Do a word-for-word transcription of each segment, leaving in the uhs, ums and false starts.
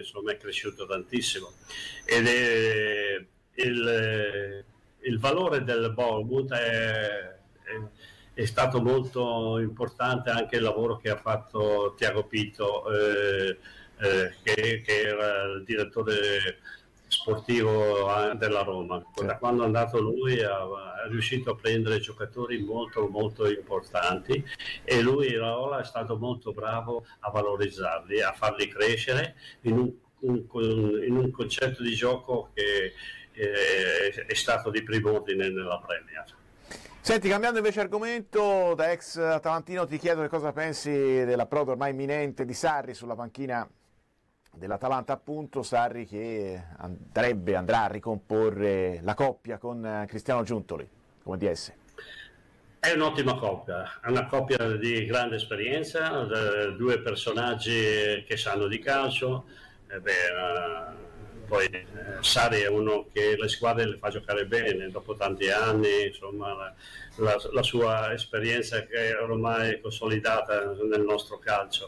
insomma è cresciuto tantissimo ed è, il, il valore del Bournemouth è, è, è stato molto importante anche il lavoro che ha fatto Tiago Pinto, eh, eh, che, che era il direttore sportivo della Roma. Sì. Da quando è andato lui è riuscito a prendere giocatori molto molto importanti e lui Iraola è stato molto bravo a valorizzarli, a farli crescere in un, un, in un concetto di gioco che eh, è stato di primo ordine nella Premier. Senti, cambiando invece argomento, da ex atalantino ti chiedo che cosa pensi dell'approdo ormai imminente di Sarri sulla panchina dell'Atalanta, appunto. Sarri che andrebbe, andrà a ricomporre la coppia con Cristiano Giuntoli come D S. È un'ottima coppia, è una coppia di grande esperienza, due personaggi che sanno di calcio. Eh beh, poi eh, Sarri è uno che le squadre le fa giocare bene dopo tanti anni, insomma la, la, la sua esperienza che è ormai consolidata nel nostro calcio.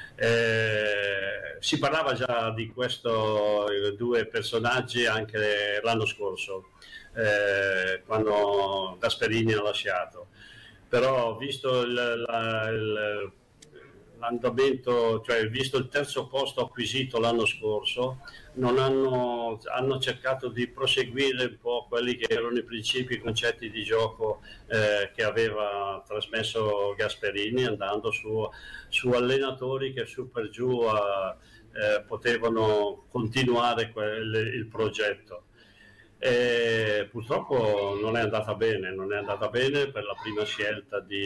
Eh, si parlava già di questi due personaggi anche l'anno scorso, eh, quando Gasperini ha lasciato, però visto il, la, il, l'andamento, cioè visto il terzo posto acquisito l'anno scorso, non hanno, hanno cercato di proseguire un po' quelli che erano i principi, i concetti di gioco eh, che aveva trasmesso Gasperini, andando su, su allenatori che su per giù eh, potevano continuare quel, il progetto. E purtroppo non è andata bene, non è andata bene per la prima scelta di,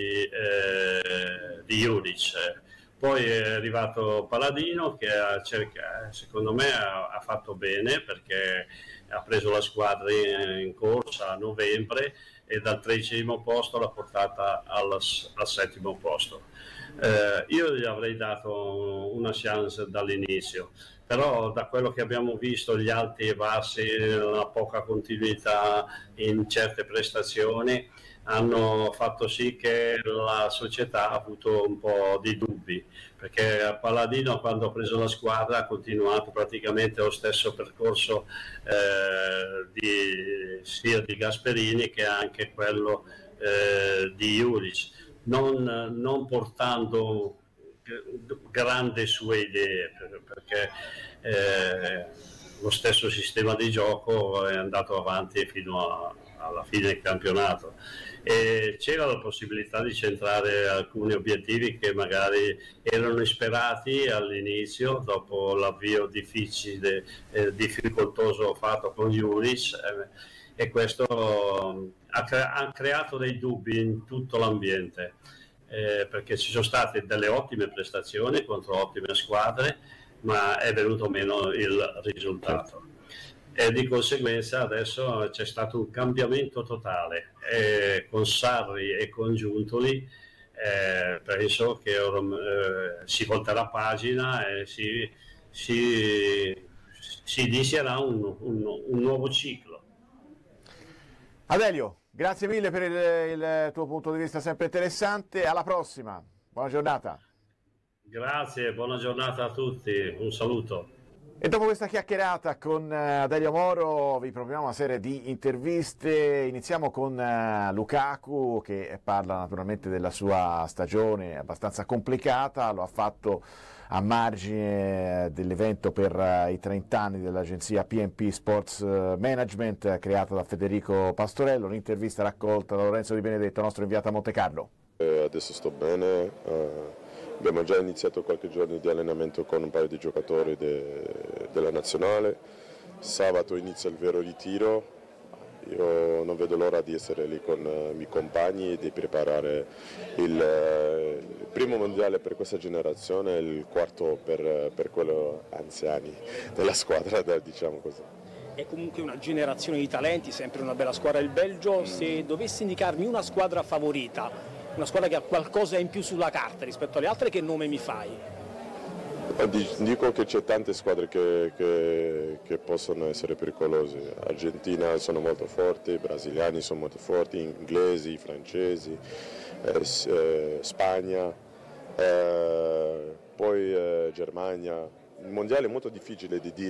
eh, di Juric. Poi è arrivato Paladino che ha cercato, secondo me ha, ha fatto bene, perché ha preso la squadra in, in corsa a novembre e dal tredicesimo posto l'ha portata al, al settimo posto. Eh, io gli avrei dato una chance dall'inizio, però da quello che abbiamo visto, gli alti e bassi, la poca continuità in certe prestazioni hanno fatto sì che la società ha avuto un po' di dubbi, perché Paladino, quando ha preso la squadra, ha continuato praticamente lo stesso percorso eh, di, sia di Gasperini che anche quello eh, di Juric, non, non portando grandi sue idee, perché eh, lo stesso sistema di gioco è andato avanti fino a, alla fine del campionato e c'era la possibilità di centrare alcuni obiettivi che magari erano isperati all'inizio, dopo l'avvio difficile, eh, difficoltoso fatto con Juric, eh, e questo ha, cre- ha creato dei dubbi in tutto l'ambiente. Eh, perché ci sono state delle ottime prestazioni contro ottime squadre, ma è venuto meno il risultato e di conseguenza adesso c'è stato un cambiamento totale eh, con Sarri e con Giuntoli. Eh, penso che eh, si volterà pagina e si, si, si inizierà un, un, un nuovo ciclo. Adelio, grazie mille per il, il tuo punto di vista sempre interessante, alla prossima, buona giornata. Grazie, buona giornata a tutti, un saluto. E dopo questa chiacchierata con Adelio Moro vi proponiamo una serie di interviste. Iniziamo con Lukaku, che parla naturalmente della sua stagione abbastanza complicata, lo ha fatto a margine dell'evento per i trenta anni dell'agenzia P and P Sports Management creata da Federico Pastorello, un'intervista raccolta da Lorenzo Di Benedetto, nostro inviato a Monte Carlo. Eh, adesso sto bene, uh, abbiamo già iniziato qualche giorno di allenamento con un paio di giocatori de, della nazionale, sabato inizia il vero ritiro, io non vedo l'ora di essere lì con uh, i miei compagni e di preparare il, uh, il primo mondiale per questa generazione e il quarto per, per quello anziani della squadra, diciamo così. È comunque una generazione di talenti, sempre una bella squadra il Belgio. Se dovessi indicarmi una squadra favorita, una squadra che ha qualcosa in più sulla carta rispetto alle altre, che nome mi fai? Dico che c'è tante squadre che, che, che possono essere pericolose. Argentina sono molto forti, i brasiliani sono molto forti, inglesi, francesi, eh, eh, Spagna, eh, poi eh, Germania. il mondiale è molto difficile di dire